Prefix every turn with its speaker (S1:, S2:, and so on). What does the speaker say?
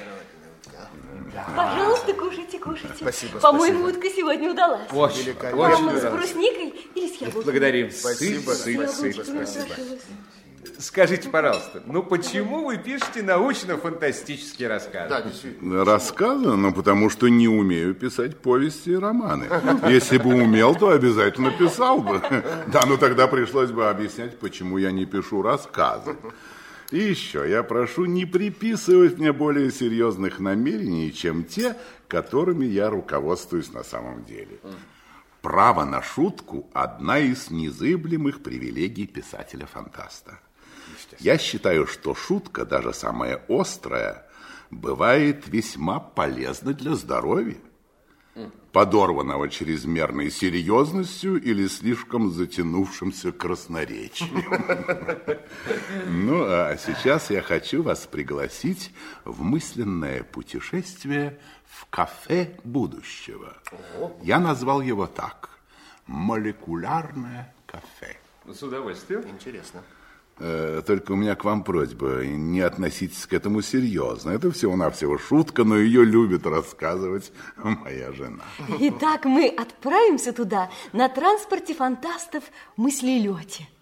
S1: Пожалуйста, кушайте, кушайте.
S2: Спасибо.
S1: По-моему, утка сегодня удалась.
S2: Очень
S1: Вам с брусникой или с яблоком?
S3: Благодарим.
S2: Спасибо.
S3: Скажите, пожалуйста, ну почему вы пишете научно-фантастические рассказы?
S2: Да, действительно.
S4: Рассказы? Ну, потому что не умею писать повести и романы. Если бы умел, то обязательно писал бы. Да, но тогда пришлось бы объяснять, почему я не пишу рассказы. И еще я прошу не приписывать мне более серьезных намерений, чем те, которыми я руководствуюсь на самом деле. Право на шутку – одна из незыблемых привилегий писателя-фантаста. Я считаю, что шутка, даже самая острая, бывает весьма полезна для здоровья, подорванного чрезмерной серьезностью или слишком затянувшимся красноречием. Ну, а сейчас я хочу вас пригласить в мысленное путешествие в кафе будущего. Я назвал его так: молекулярное кафе.
S3: С удовольствием.
S2: Интересно.
S4: Только у меня к вам просьба, не относитесь к этому серьезно. Это всего-навсего шутка, но ее любит рассказывать моя жена.
S1: Итак, мы отправимся туда на транспорте фантастов мыслелете.